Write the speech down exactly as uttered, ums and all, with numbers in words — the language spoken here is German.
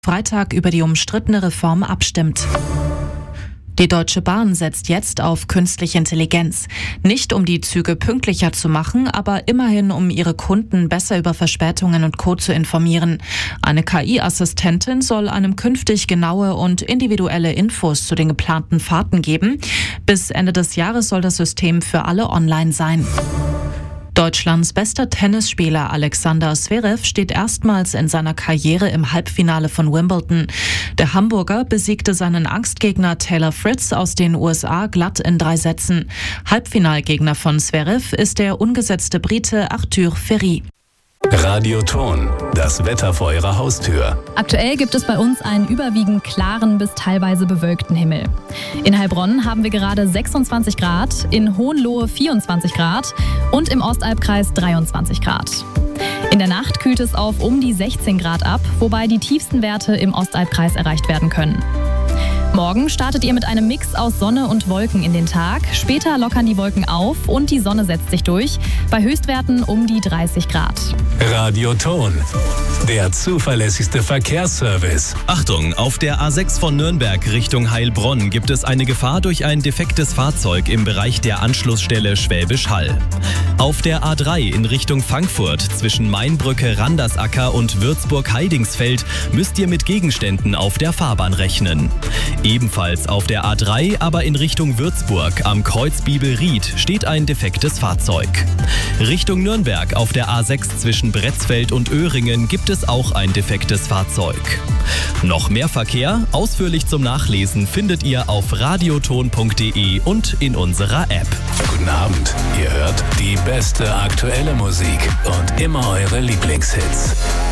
Freitag über die umstrittene Reform abstimmt. Die Deutsche Bahn setzt jetzt auf künstliche Intelligenz. Nicht um die Züge pünktlicher zu machen, aber immerhin um ihre Kunden besser über Verspätungen und Co. zu informieren. Eine K I-Assistentin soll einem künftig genaue und individuelle Infos zu den geplanten Fahrten geben. Bis Ende des Jahres soll das System für alle online sein. Deutschlands bester Tennisspieler Alexander Zverev steht erstmals in seiner Karriere im Halbfinale von Wimbledon. Der Hamburger besiegte seinen Angstgegner Taylor Fritz aus den U S A glatt in drei Sätzen. Halbfinalgegner von Zverev ist der ungesetzte Brite Arthur Ferry. Radioton, das Wetter vor Ihrer Haustür. Aktuell gibt es bei uns einen überwiegend klaren bis teilweise bewölkten Himmel. In Heilbronn haben wir gerade sechsundzwanzig Grad, in Hohenlohe vierundzwanzig Grad und im Ostalbkreis dreiundzwanzig Grad. In der Nacht kühlt es auf um die sechzehn Grad ab, wobei die tiefsten Werte im Ostalbkreis erreicht werden können. Morgen startet ihr mit einem Mix aus Sonne und Wolken in den Tag. Später lockern die Wolken auf und die Sonne setzt sich durch. Bei Höchstwerten um die dreißig Grad. Radioton, der zuverlässigste Verkehrsservice. Achtung, auf der A sechs von Nürnberg Richtung Heilbronn gibt es eine Gefahr durch ein defektes Fahrzeug im Bereich der Anschlussstelle Schwäbisch Hall. Auf der A drei in Richtung Frankfurt zwischen Mainbrücke Randersacker und Würzburg-Heidingsfeld müsst ihr mit Gegenständen auf der Fahrbahn rechnen. Ebenfalls auf der A drei, aber in Richtung Würzburg am Kreuz Bibelried steht ein defektes Fahrzeug. Richtung Nürnberg auf der A sechs zwischen Bretzfeld und Öhringen gibt es auch ein defektes Fahrzeug. Noch mehr Verkehr, ausführlich zum Nachlesen, findet ihr auf radioton punkt de und in unserer App. Guten Abend, ihr hört die beste aktuelle Musik und immer eure Lieblingshits.